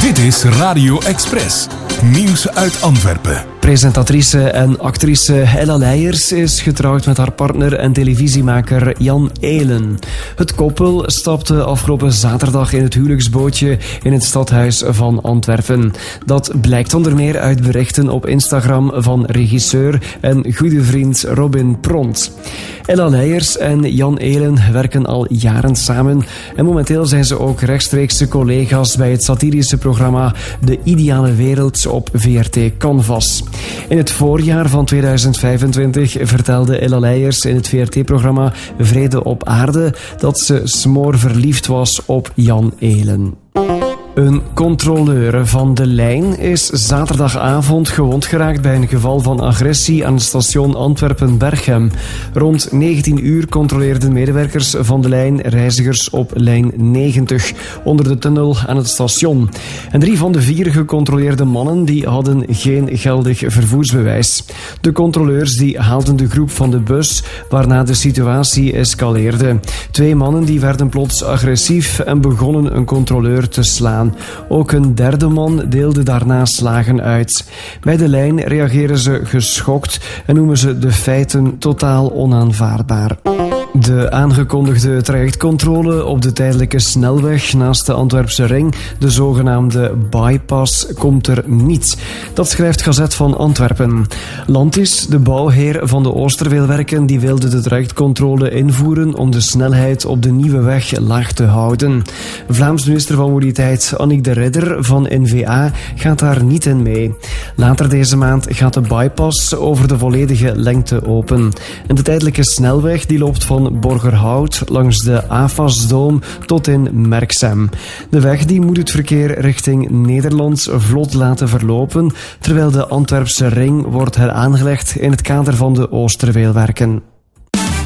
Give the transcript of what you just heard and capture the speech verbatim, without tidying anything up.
Dit is Radio Express. Nieuws uit Antwerpen. Presentatrice en actrice Ella Leijers is getrouwd met haar partner en televisiemaker Jan Eelen. Het koppel stapte afgelopen zaterdag in het huwelijksbootje in het stadhuis van Antwerpen. Dat blijkt onder meer uit berichten op Instagram van regisseur en goede vriend Robin Pront. Ella Leijers en Jan Eelen werken al jaren samen en momenteel zijn ze ook rechtstreekse collega's bij het satirische programma De Ideale Wereld op V R T Canvas. In het voorjaar van tweeduizend vijfentwintig vertelde Ella Leijers in het V R T-programma Vrede op Aarde dat ze smoorverliefd was op Jan Eelen. Een controleur van de lijn is zaterdagavond gewond geraakt bij een geval van agressie aan het station Antwerpen-Berchem. Rond negentien uur controleerden medewerkers van de lijn reizigers op lijn negentig onder de tunnel aan het station. En drie van de vier gecontroleerde mannen die hadden geen geldig vervoersbewijs. De controleurs die haalden de groep van de bus, waarna de situatie escaleerde. Twee mannen die werden plots agressief en begonnen een controleur te slaan. Ook een derde man deelde daarna slagen uit. Bij de lijn reageren ze geschokt en noemen ze de feiten totaal onaanvaardbaar. De aangekondigde trajectcontrole op de tijdelijke snelweg naast de Antwerpse ring, de zogenaamde bypass, komt er niet. Dat schrijft Gazet van Antwerpen. Landis, de bouwheer van de Oosterweelwerken, die wilde de trajectcontrole invoeren om de snelheid op de nieuwe weg laag te houden. Vlaams minister van Mobiliteit Annick de Ridder van N V A gaat daar niet in mee. Later deze maand gaat de bypass over de volledige lengte open. En de tijdelijke snelweg die loopt van Borgerhout langs de Afasdoom tot in Merksem. De weg die moet het verkeer richting Nederland vlot laten verlopen, terwijl de Antwerpse ring wordt heraangelegd in het kader van de Oosterweelwerken.